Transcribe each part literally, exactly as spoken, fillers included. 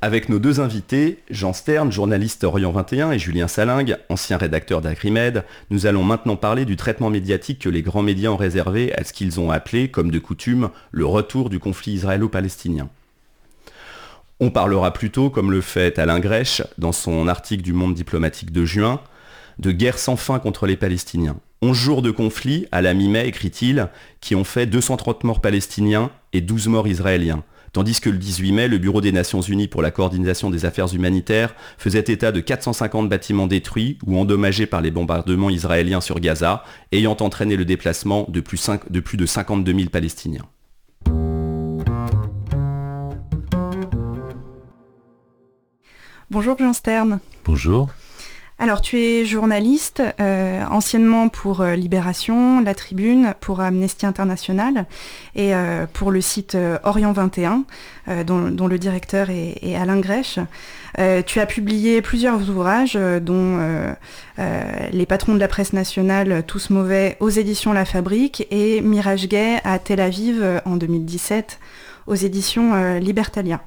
Avec nos deux invités, Jean Stern, journaliste Orient vingt et un, et Julien Salingue, ancien rédacteur d'Agrimed, nous allons maintenant parler du traitement médiatique que les grands médias ont réservé à ce qu'ils ont appelé, comme de coutume, le retour du conflit israélo-palestinien. On parlera plutôt, comme le fait Alain Grèche dans son article du Monde diplomatique de juin, de guerre sans fin contre les Palestiniens. onze jours de conflit, à la mi-mai, écrit-il, qui ont fait deux cent trente morts palestiniens et douze morts israéliens. Tandis que le dix-huit mai, le Bureau des Nations Unies pour la coordination des affaires humanitaires faisait état de quatre cent cinquante bâtiments détruits ou endommagés par les bombardements israéliens sur Gaza, ayant entraîné le déplacement de plus, de plus de cinquante-deux mille Palestiniens. Bonjour Jean Stern. Bonjour. Alors tu es journaliste, euh, anciennement pour euh, Libération, La Tribune, pour Amnesty International et euh, pour le site euh, Orient vingt et un, euh, dont, dont le directeur est, est Alain Grèche. Euh, tu as publié plusieurs ouvrages, euh, dont euh, euh, Les patrons de la presse nationale, tous mauvais, aux éditions La Fabrique, et Mirage Gay à Tel Aviv euh, en deux mille dix-sept, aux éditions euh, Libertalia.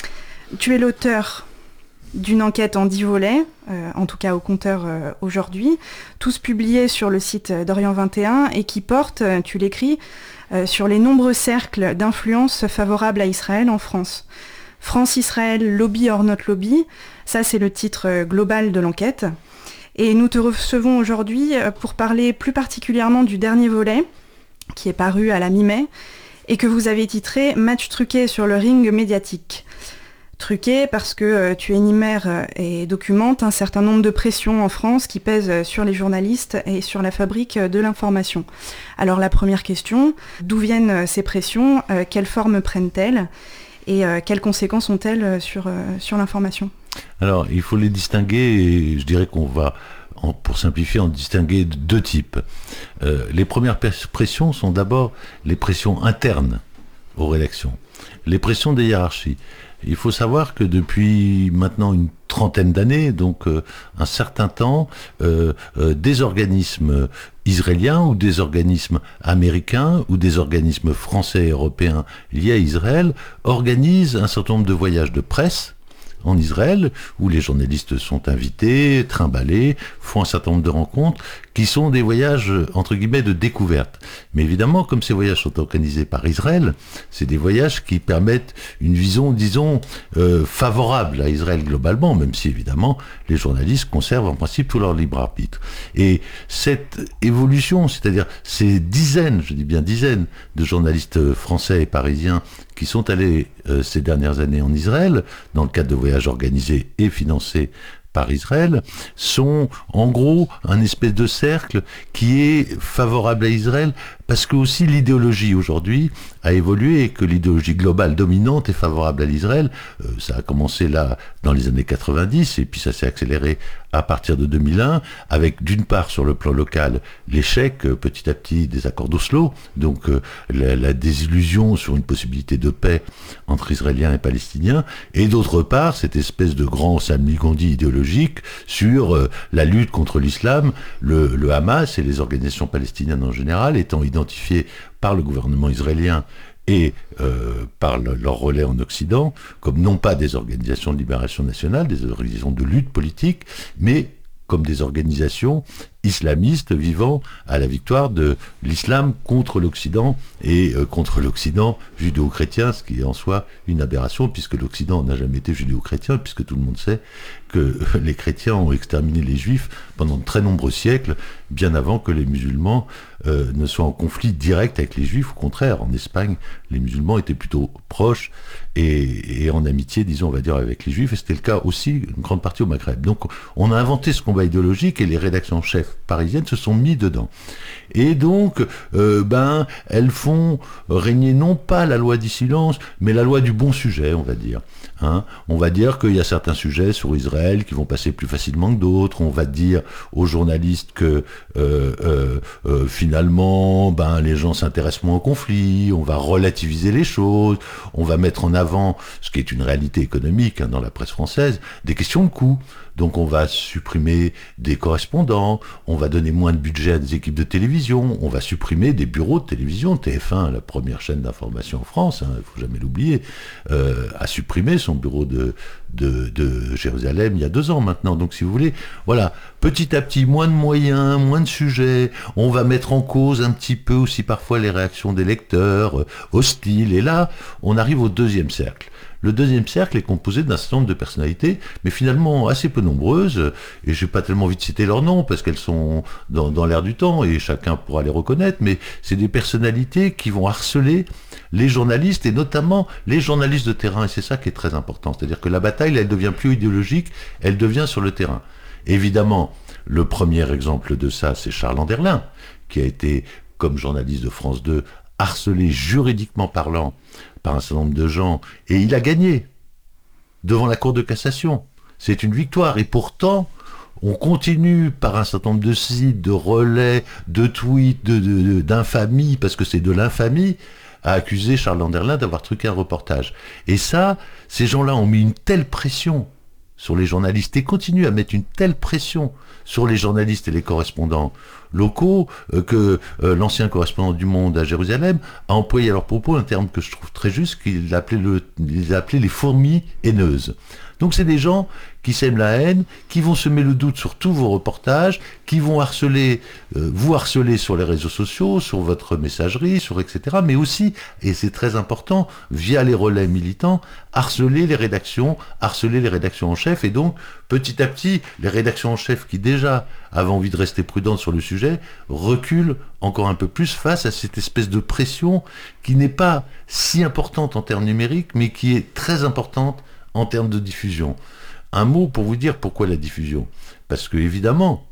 Tu es l'auteur d'une enquête en dix volets, euh, en tout cas au compteur euh, aujourd'hui, tous publiés sur le site d'Orient vingt et un et qui portent, euh, tu l'écris, euh, sur les nombreux cercles d'influence favorables à Israël en France. France-Israël, lobby or not lobby, ça c'est le titre euh, global de l'enquête. Et nous te recevons aujourd'hui euh, pour parler plus particulièrement du dernier volet, qui est paru à la mi-mai, et que vous avez titré « Match truqué sur le ring médiatique ». Truqué parce que euh, tu énumères euh, et documentes un certain nombre de pressions en France qui pèsent euh, sur les journalistes et sur la fabrique euh, de l'information. Alors la première question, d'où viennent euh, ces pressions, euh, quelles formes prennent-elles et euh, quelles conséquences ont-elles euh, sur, euh, sur l'information ? Alors il faut les distinguer et je dirais qu'on va, en, pour simplifier, en distinguer deux types. Euh, les premières pressions sont d'abord les pressions internes aux rédactions, les pressions des hiérarchies. Il faut savoir que depuis maintenant une trentaine d'années, donc euh, un certain temps, euh, euh, des organismes israéliens ou des organismes américains ou des organismes français et européens liés à Israël organisent un certain nombre de voyages de presse en Israël, où les journalistes sont invités, trimballés, font un certain nombre de rencontres, qui sont des voyages, entre guillemets, de découverte. Mais évidemment, comme ces voyages sont organisés par Israël, c'est des voyages qui permettent une vision, disons, euh, favorable à Israël globalement, même si, évidemment, les journalistes conservent en principe tout leur libre arbitre. Et cette évolution, c'est-à-dire ces dizaines, je dis bien dizaines, de journalistes français et parisiens qui sont allés euh, ces dernières années en Israël, dans le cadre de voyages organisés et financés par Israël, sont en gros un espèce de cercle qui est favorable à Israël, parce que aussi l'idéologie aujourd'hui a évolué et que l'idéologie globale dominante est favorable à l'Israël. Euh, ça a commencé là dans les années quatre-vingt-dix et puis ça s'est accéléré à partir de deux mille un, avec d'une part sur le plan local l'échec euh, petit à petit des accords d'Oslo, donc euh, la, la désillusion sur une possibilité de paix entre Israéliens et Palestiniens, et d'autre part cette espèce de grand salmigondis idéologique sur euh, la lutte contre l'islam, le, le Hamas et les organisations palestiniennes en général étant identifiées par le gouvernement israélien et euh, par le, leur relais en Occident, comme non pas des organisations de libération nationale, des organisations de lutte politique, mais comme des organisations islamistes vivant à la victoire de l'islam contre l'Occident et euh, contre l'Occident judéo-chrétien, ce qui est en soi une aberration, puisque l'Occident n'a jamais été judéo-chrétien, puisque tout le monde sait que les chrétiens ont exterminé les juifs pendant de très nombreux siècles, bien avant que les musulmans euh, ne soient en conflit direct avec les juifs. Au contraire, en Espagne, les musulmans étaient plutôt proches et, et en amitié, disons, on va dire, avec les juifs, et c'était le cas aussi une grande partie au Maghreb. Donc on a inventé ce combat idéologique et les rédactions en chef parisiennes se sont mis dedans. Et donc, euh, ben, elles font régner non pas la loi du silence, mais la loi du bon sujet, on va dire. Hein, on va dire qu'il y a certains sujets sur Israël qui vont passer plus facilement que d'autres. On va dire aux journalistes que euh, euh, euh, finalement, ben, les gens s'intéressent moins au conflit. On va relativiser les choses. On va mettre en avant, ce qui est une réalité économique hein, dans la presse française, des questions de coûts. Donc on va supprimer des correspondants, on va donner moins de budget à des équipes de télévision, on va supprimer des bureaux de télévision. T F un, la première chaîne d'information en France, il hein, ne faut jamais l'oublier, euh, a supprimé son bureau de, de, de Jérusalem il y a deux ans maintenant. Donc si vous voulez, voilà, petit à petit, moins de moyens, moins de sujets, on va mettre en cause un petit peu aussi parfois les réactions des lecteurs euh, hostiles, et là, on arrive au deuxième cercle. Le deuxième cercle est composé d'un certain nombre de personnalités, mais finalement assez peu nombreuses, et j'ai pas tellement envie de citer leurs noms, parce qu'elles sont dans, dans l'air du temps, et chacun pourra les reconnaître, mais c'est des personnalités qui vont harceler les journalistes, et notamment les journalistes de terrain, et c'est ça qui est très important, c'est-à-dire que la bataille, elle devient plus idéologique, elle devient sur le terrain. Évidemment, le premier exemple de ça, c'est Charles Anderlin, qui a été, comme journaliste de France deux, harcelé juridiquement parlant par un certain nombre de gens, et il a gagné devant la Cour de cassation. C'est une victoire, et pourtant, on continue par un certain nombre de sites, de relais, de tweets, de, de, de, d'infamie, parce que c'est de l'infamie, à accuser Charles Anderlin d'avoir truqué un reportage. Et ça, ces gens-là ont mis une telle pression sur les journalistes, et continuent à mettre une telle pression sur les journalistes et les correspondants locaux, euh, que euh, l'ancien correspondant du Monde à Jérusalem a employé à leur propos un terme que je trouve très juste, qu'il appelait le, il appelait les fourmis haineuses. Donc c'est des gens qui sèment la haine, qui vont semer le doute sur tous vos reportages, qui vont harceler, euh, vous harceler sur les réseaux sociaux, sur votre messagerie, sur et cetera. Mais aussi, et c'est très important, via les relais militants, harceler les rédactions, harceler les rédactions en chef, et donc petit à petit, les rédactions en chef qui déjà avaient envie de rester prudentes sur le sujet, reculent encore un peu plus face à cette espèce de pression qui n'est pas si importante en termes numériques, mais qui est très importante en termes de diffusion. Un mot pour vous dire pourquoi la diffusion. Parce que, évidemment,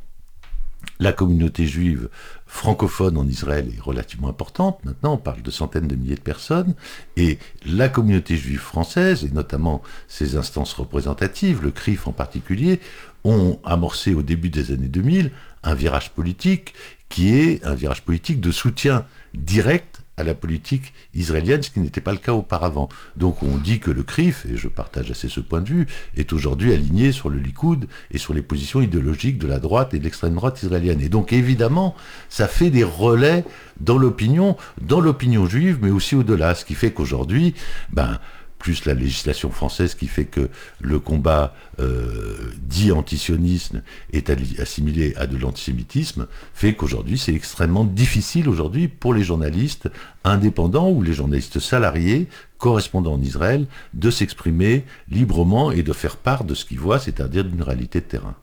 la communauté juive francophone en Israël est relativement importante. Maintenant, on parle de centaines de milliers de personnes. Et la communauté juive française, et notamment ses instances représentatives, le C R I F en particulier, ont amorcé au début des années deux mille un virage politique qui est un virage politique de soutien direct à la politique israélienne, ce qui n'était pas le cas auparavant. Donc on dit que le C R I F, et je partage assez ce point de vue, est aujourd'hui aligné sur le Likoud et sur les positions idéologiques de la droite et de l'extrême droite israélienne. Et donc évidemment, ça fait des relais dans l'opinion, dans l'opinion juive, mais aussi au-delà, ce qui fait qu'aujourd'hui, ben, plus la législation française qui fait que le combat euh, dit antisionisme est assimilé à de l'antisémitisme, fait qu'aujourd'hui c'est extrêmement difficile aujourd'hui pour les journalistes indépendants ou les journalistes salariés correspondant en Israël de s'exprimer librement et de faire part de ce qu'ils voient, c'est-à-dire d'une réalité de terrain.